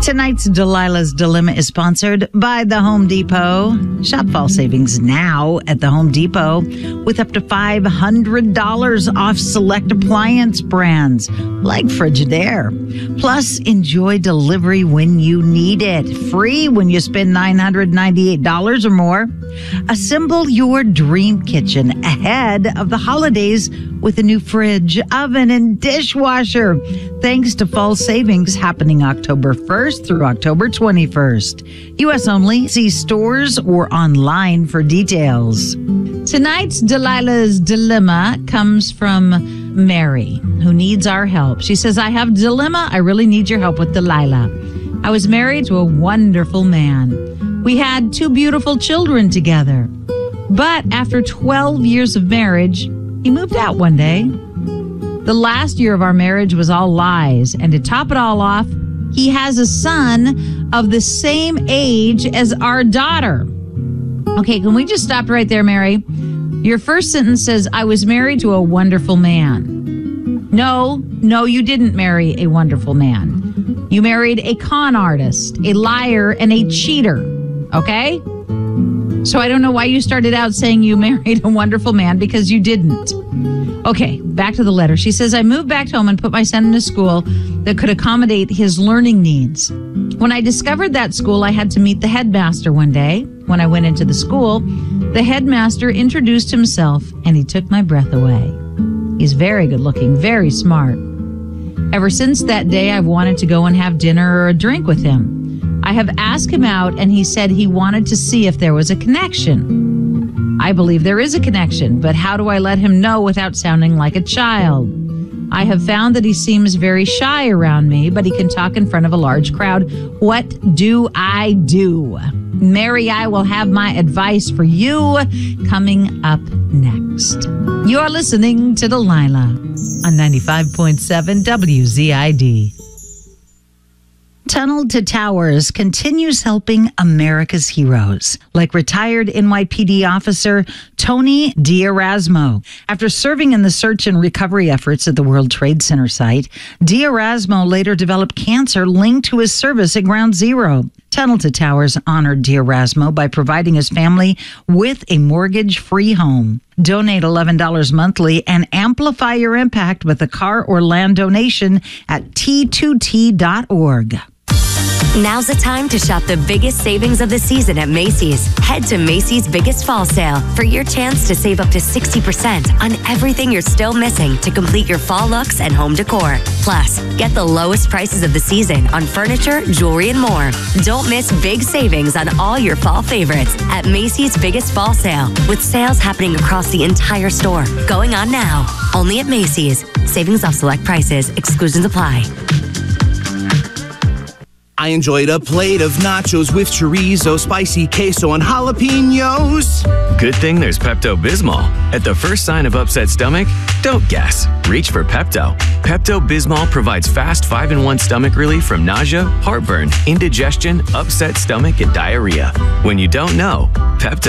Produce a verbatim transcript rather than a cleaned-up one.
Tonight's Delilah's Dilemma is sponsored by the Home Depot. Shop fall savings now at the Home Depot with up to five hundred dollars off select appliance brands like Frigidaire. Plus, enjoy delivery when you need it. Free when you spend nine hundred ninety-eight dollars or more. Assemble your dream kitchen ahead of the holidays with a new fridge, oven, and dishwasher. Thanks to fall savings happening October first through October twenty-first. U S only. See stores or online for details. Tonight's Delilah's Dilemma comes from Mary, who needs our help. She says, I have a dilemma. I really need your help with Delilah. I was married to a wonderful man. We had two beautiful children together. But after twelve years of marriage, he moved out one day. The last year of our marriage was all lies. And to top it all off, he has a son of the same age as our daughter. Okay, can we just stop right there, Mary? Your first sentence says, I was married to a wonderful man. No, no, you didn't marry a wonderful man. You married a con artist, a liar, and a cheater. Okay? So I don't know why you started out saying you married a wonderful man, because you didn't. Okay, back to the letter. She says, I moved back home and put my son in a school that could accommodate his learning needs. When I discovered that school, I had to meet the headmaster one day. When I went into the school, the headmaster introduced himself and he took my breath away. He's very good looking, very smart. Ever since that day, I've wanted to go and have dinner or a drink with him. I have asked him out and he said he wanted to see if there was a connection. I believe there is a connection, but how do I let him know without sounding like a child? I have found that he seems very shy around me, but he can talk in front of a large crowd. What do I do? Mary, I will have my advice for you coming up next. You're listening to Delilah on ninety-five point seven W Z I D. Tunnel to Towers continues helping America's heroes, like retired N Y P D officer Tony D'Erasmo. After serving in the search and recovery efforts at the World Trade Center site, D'Erasmo later developed cancer linked to his service at Ground Zero. Tunnel to Towers honored D'Erasmo by providing his family with a mortgage-free home. Donate eleven dollars monthly and amplify your impact with a car or land donation at T two T dot org. Now's the time to shop the biggest savings of the season at Macy's. Head to Macy's Biggest Fall Sale for your chance to save up to sixty percent on everything you're still missing to complete your fall looks and home decor. Plus, get the lowest prices of the season on furniture, jewelry, and more. Don't miss big savings on all your fall favorites at Macy's Biggest Fall Sale, with sales happening across the entire store. Going on now. Only at Macy's. Savings off select prices. Exclusions apply. I enjoyed a plate of nachos with chorizo, spicy queso, and jalapenos. Good thing there's Pepto-Bismol. At the first sign of upset stomach, don't guess. Reach for Pepto. Pepto-Bismol provides fast five in one stomach relief from nausea, heartburn, indigestion, upset stomach, and diarrhea. When you don't know, Pepto